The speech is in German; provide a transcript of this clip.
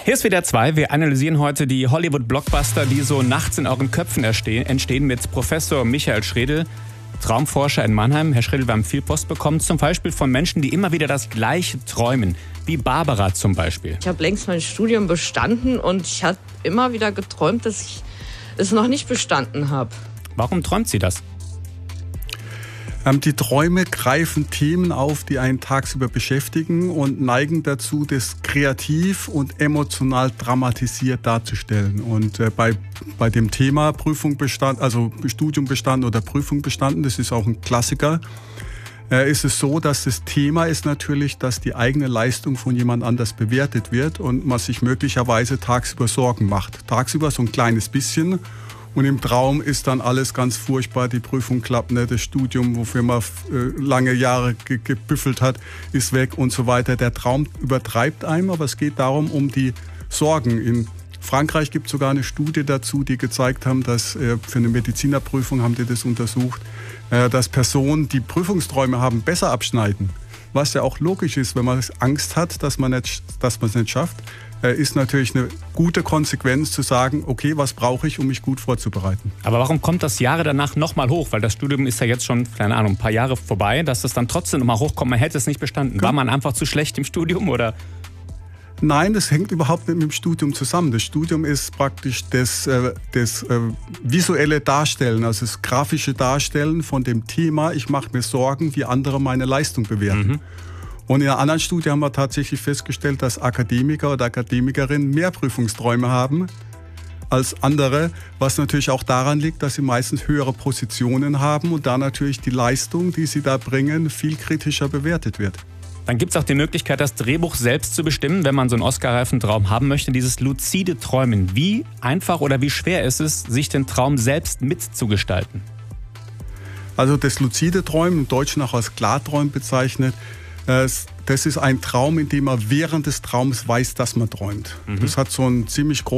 Hier ist WDR 2. Wir analysieren heute die Hollywood-Blockbuster, die so nachts in euren Köpfen entstehen, mit Professor Michael Schredl, Traumforscher in Mannheim. Herr Schredl, wir haben viel Post bekommen, zum Beispiel von Menschen, die immer wieder das Gleiche träumen, wie Barbara zum Beispiel. Ich habe längst mein Studium bestanden und ich habe immer wieder geträumt, dass ich es noch nicht bestanden habe. Warum träumt sie das? Die Träume greifen Themen auf, die einen tagsüber beschäftigen und neigen dazu, das kreativ und emotional dramatisiert darzustellen. Und bei dem Thema Prüfung bestanden, also Studium bestanden oder Prüfung bestanden, das ist auch ein Klassiker, ist es so, dass das Thema ist natürlich, dass die eigene Leistung von jemand anders bewertet wird und man sich möglicherweise tagsüber Sorgen macht. Tagsüber so ein kleines bisschen. Und im Traum ist dann alles ganz furchtbar, die Prüfung klappt nicht, das Studium, wofür man lange Jahre gebüffelt hat, ist weg und so weiter. Der Traum übertreibt einem, aber es geht darum, um die Sorgen. In Frankreich gibt es sogar eine Studie dazu, die gezeigt haben, dass für eine Medizinerprüfung haben die das untersucht, dass Personen, die Prüfungsträume haben, besser abschneiden. Was ja auch logisch ist, wenn man Angst hat, dass man es nicht schafft. Ist natürlich eine gute Konsequenz zu sagen, okay, was brauche ich, um mich gut vorzubereiten. Aber warum kommt das Jahre danach nochmal hoch? Weil das Studium ist ja jetzt schon, keine Ahnung, ein paar Jahre vorbei, dass das dann trotzdem nochmal hochkommt. Man hätte es nicht bestanden. War man einfach zu schlecht im Studium oder? Nein, das hängt überhaupt nicht mit dem Studium zusammen. Das Studium ist praktisch das visuelle Darstellen, also das grafische Darstellen von dem Thema. Ich mache mir Sorgen, wie andere meine Leistung bewerten. Und in einer anderen Studie haben wir tatsächlich festgestellt, dass Akademiker oder Akademikerinnen mehr Prüfungsträume haben als andere, was natürlich auch daran liegt, dass sie meistens höhere Positionen haben und da natürlich die Leistung, die sie da bringen, viel kritischer bewertet wird. Dann gibt es auch die Möglichkeit, das Drehbuch selbst zu bestimmen, wenn man so einen Oscar-reifen Traum haben möchte, dieses luzide Träumen. Wie einfach oder wie schwer ist es, sich den Traum selbst mitzugestalten? Also das luzide Träumen, im Deutschen auch als Klarträumen bezeichnet, das ist ein Traum, in dem man während des Traums weiß, dass man träumt. Das hat so einen ziemlich großen